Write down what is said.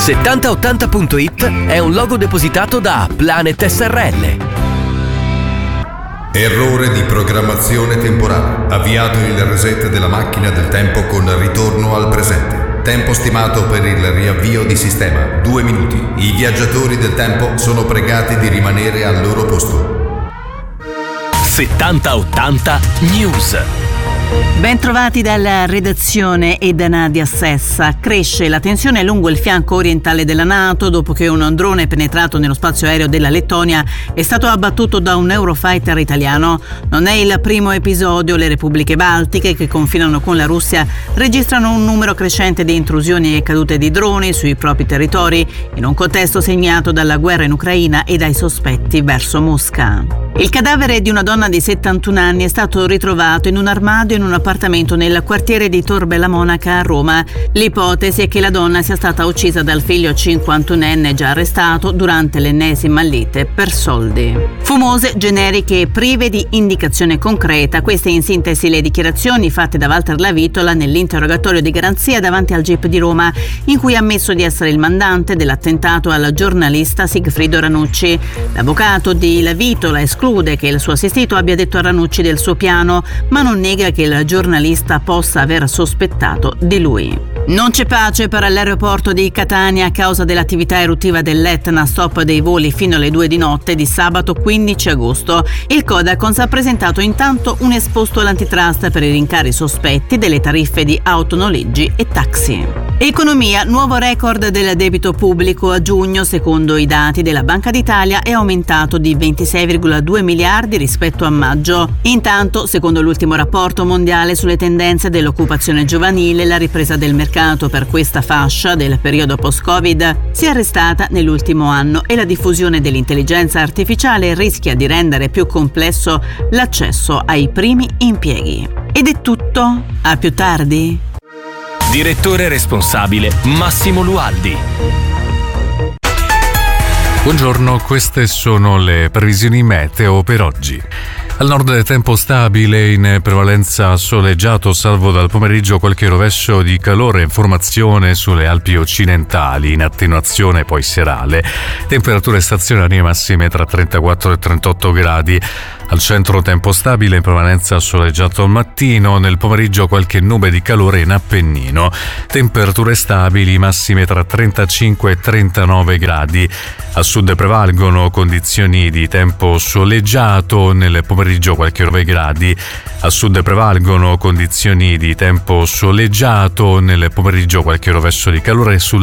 7080.it è un logo depositato da Planet SRL. Errore di programmazione temporale. Avviato il reset della macchina del tempo con ritorno al presente. Tempo stimato per il riavvio di sistema 2 minuti. I viaggiatori del tempo sono pregati di rimanere al loro posto. 7080 News. Ben trovati dalla redazione e da Nadia Sessa. Cresce la tensione lungo il fianco orientale della NATO dopo che un drone penetrato nello spazio aereo della Lettonia è stato abbattuto da un Eurofighter italiano. Non è il primo episodio. Le repubbliche baltiche, che confinano con la Russia, registrano un numero crescente di intrusioni e cadute di droni sui propri territori, in un contesto segnato dalla guerra in Ucraina e dai sospetti verso Mosca. Il cadavere di una donna di 71 anni è stato ritrovato in un armadio in un appartamento nel quartiere di Tor Bella Monaca a Roma. L'ipotesi è che la donna sia stata uccisa dal figlio 51enne già arrestato durante l'ennesima lite per soldi. Fumose, generiche e prive di indicazione concreta. Queste in sintesi le dichiarazioni fatte da Walter Lavitola nell'interrogatorio di garanzia davanti al GIP di Roma, in cui ha ammesso di essere il mandante dell'attentato al giornalista Sigfrido Ranucci. L'avvocato di Lavitola esclude che il suo assistito abbia detto a Ranucci del suo piano, ma non nega che il giornalista possa aver sospettato di lui. Non c'è pace per l'aeroporto di Catania a causa dell'attività eruttiva dell'Etna, stop dei voli fino alle 2 di notte di sabato 15 agosto. Il Codacons ha presentato intanto un esposto all'antitrust per i rincari sospetti delle tariffe di autonoleggi e taxi. Economia, nuovo record del debito pubblico a giugno. Secondo i dati della Banca d'Italia è aumentato di 26,2 miliardi rispetto a maggio. Intanto, secondo l'ultimo rapporto mondiale sulle tendenze dell'occupazione giovanile, la ripresa del mercato per questa fascia del periodo post-Covid si è arrestata nell'ultimo anno e la diffusione dell'intelligenza artificiale rischia di rendere più complesso l'accesso ai primi impieghi. Ed è tutto. A più tardi. Direttore responsabile Massimo Lualdi. Buongiorno, queste sono le previsioni meteo per oggi. Al nord tempo stabile, in prevalenza soleggiato, salvo dal pomeriggio qualche rovescio di calore in formazione sulle Alpi occidentali, in attenuazione poi serale. Temperature stazionarie massime tra 34 e 38 gradi. Al centro tempo stabile, in prevalenza soleggiato al mattino, nel pomeriggio qualche nube di calore in Appennino. Temperature stabili, massime tra 35 e 39 gradi. A sud prevalgono condizioni di tempo soleggiato, nel pomeriggio qualche 9 gradi. A sud prevalgono condizioni di tempo soleggiato, nel pomeriggio qualche rovescio di calore